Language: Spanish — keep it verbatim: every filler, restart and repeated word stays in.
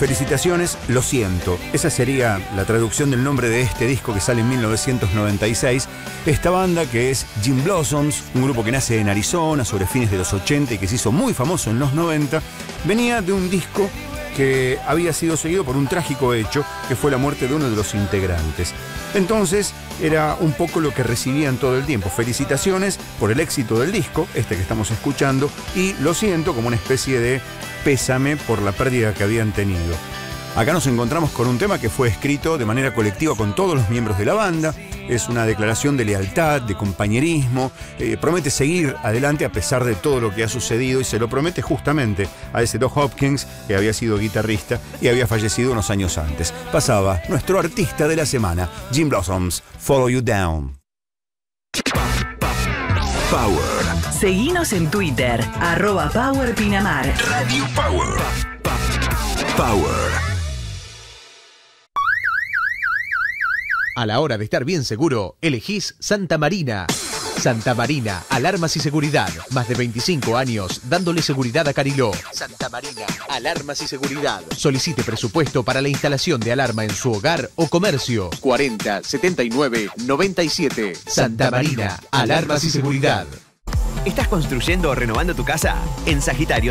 Felicitaciones, lo siento. Esa sería la traducción del nombre de este disco que sale en mil novecientos noventa y seis. Esta banda, que es Gin Blossoms, un grupo que nace en Arizona sobre fines de los ochenta y que se hizo muy famoso en los noventa, venía de un disco que había sido seguido por un trágico hecho, que fue la muerte de uno de los integrantes. Entonces, era un poco lo que recibían todo el tiempo. Felicitaciones por el éxito del disco, este que estamos escuchando, y lo siento como una especie de pésame por la pérdida que habían tenido. Acá nos encontramos con un tema que fue escrito de manera colectiva con todos los miembros de la banda. Es una declaración de lealtad, de compañerismo. Eh, promete seguir adelante a pesar de todo lo que ha sucedido, y se lo promete justamente a ese Doc Hopkins, que había sido guitarrista y había fallecido unos años antes. Pasaba nuestro artista de la semana, Gin Blossoms, Follow You Down. Power. Seguinos en Twitter, arroba Power Pinamar. Radio Power. Power. A la hora de estar bien seguro, elegís Santa Marina. Santa Marina, alarmas y seguridad. Más de veinticinco años dándole seguridad a Cariló. Santa Marina, alarmas y seguridad. Solicite presupuesto para la instalación de alarma en su hogar o comercio. cuarenta, setenta y nueve, noventa y siete. Santa Marina, alarmas y seguridad. ¿Estás construyendo o renovando tu casa? En Sagitario